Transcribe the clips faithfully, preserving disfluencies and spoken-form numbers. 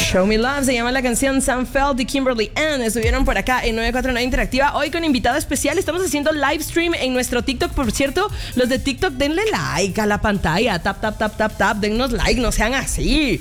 Show Me Love se llama la canción. Sam Feld y Kimberly Ann estuvieron por acá en nueve cuatro nueve Interactiva. Hoy con invitado especial. Estamos haciendo live stream en nuestro TikTok. Por cierto, los de TikTok, denle like a la pantalla. Tap, tap, tap, tap, tap. Dennos like, no sean así.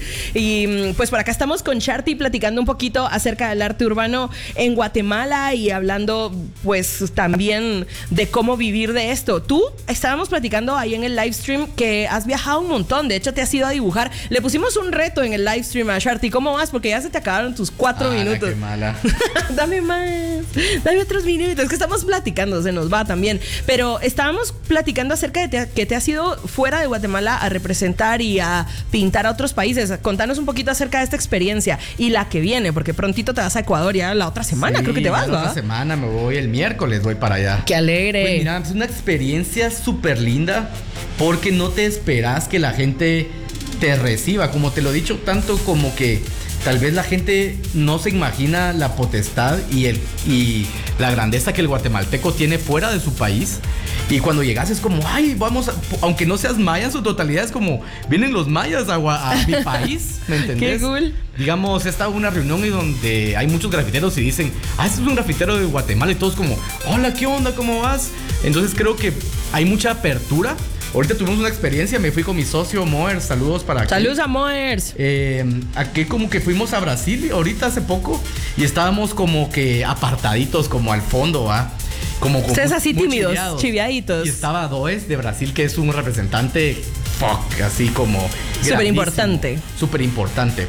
Y pues por acá estamos con Sharty platicando un poquito acerca del arte urbano en Guatemala y hablando pues también de cómo vivir de esto. Tú, estábamos platicando ahí en el live stream que has viajado un montón. De hecho, te has ido a dibujar. Le pusimos un reto en el live stream a Sharty. ¿Cómo vas? Porque ya se te acabaron tus cuatro ah, minutos. Qué mala. Dame más. Dame otros minutos. Es que estamos platicando, se nos va también. Pero estábamos platicando acerca de te, que te has ido fuera de Guatemala a representar y a pintar a otros países. Contanos un poquito acerca de esta experiencia y la que viene, porque prontito te vas a Ecuador ya la otra semana, sí, creo que te vas, la ¿va? otra semana me voy, el miércoles voy para allá. ¡Qué alegre! Pues mira, es una experiencia súper linda porque no te esperas que la gente te reciba, como te lo he dicho, tanto como que tal vez la gente no se imagina la potestad y, el, y la grandeza que el guatemalteco tiene fuera de su país. Y cuando llegas es como, ay, vamos, a, aunque no seas maya en su totalidad, es como, vienen los mayas a, a mi país, ¿me entendés? ¡Qué cool! Digamos, esta una reunión donde hay muchos grafiteros y dicen, ah, este es un grafitero de Guatemala, y todos como, hola, ¿qué onda? ¿Cómo vas? Entonces creo que hay mucha apertura. Ahorita tuvimos una experiencia, me fui con mi socio Moers, saludos para aquí. Saludos a Moers. Eh, aquí como que fuimos a Brasil ahorita hace poco y estábamos como que apartaditos, como al fondo, ¿va? Como ustedes así tímidos, chiviados. chiviaditos. Y estaba Does de Brasil, que es un representante, fuck, así como súper importante. Súper importante.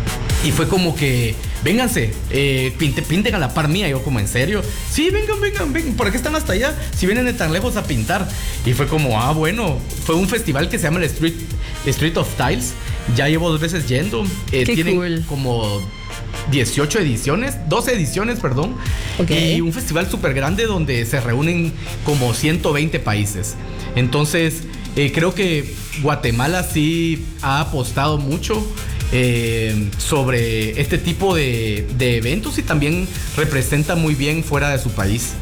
Y fue como que, vénganse, eh, pinte, pinten a la par mía. Yo como, ¿en serio? Sí, vengan, vengan, vengan. ¿Por qué están hasta allá? Si vienen de tan lejos a pintar. Y fue como, ah, bueno. Fue un festival que se llama el Street, Street of Tiles. Ya llevo dos veces yendo. Eh, Qué tienen cool. como dieciocho ediciones, doce ediciones, perdón. Okay. Y un festival súper grande donde se reúnen como ciento veinte países. Entonces, eh, creo que Guatemala sí ha apostado mucho Eh, sobre este tipo de, de eventos y también representa muy bien fuera de su país.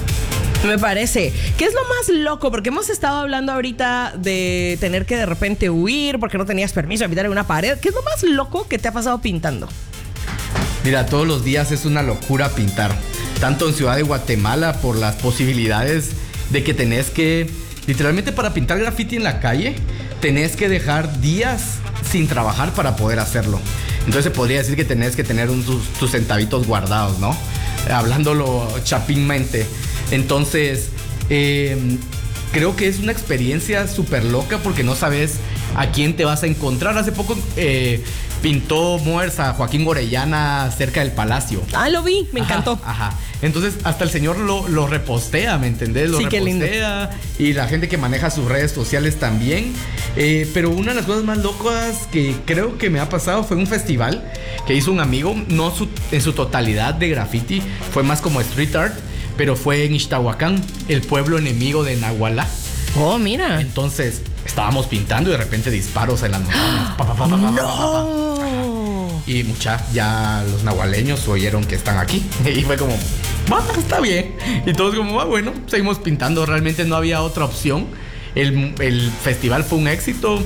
Me parece. ¿Qué es lo más loco? Porque hemos estado hablando ahorita de tener que de repente huir porque no tenías permiso de pintar en una pared. ¿Qué es lo más loco que te ha pasado pintando? Mira, todos los días es una locura pintar. Tanto en Ciudad de Guatemala por las posibilidades de que tenés que, literalmente para pintar graffiti en la calle, tenés que dejar días sin trabajar para poder hacerlo. Entonces se podría decir que tenés que tener un, tus, tus centavitos guardados, ¿no? Hablándolo chapinmente. Entonces, eh, creo que es una experiencia súper loca porque no sabes a quién te vas a encontrar. Hace poco eh, pintó Moers a Joaquín Orellana cerca del Palacio. Ah, lo vi, me ajá, encantó. Ajá. Entonces, hasta el señor lo, lo repostea, ¿me entendés? Lo sí, repostea. Qué lindo. Y la gente que maneja sus redes sociales también. Eh, pero una de las cosas más locas que creo que me ha pasado fue un festival que hizo un amigo, no su, en su totalidad de graffiti, fue más como street art, pero fue en Ixtahuacán, el pueblo enemigo de Nahualá. Oh, mira. Entonces, estábamos pintando y de repente disparos en las montañas. Pa, pa, pa, pa, pa, ¡No! pa, pa, pa. Y mucha, ya los nahualeños oyeron que están aquí. Y fue como, va, está bien. Y todos como, ah, bueno, seguimos pintando. Realmente no había otra opción. El, el festival fue un éxito.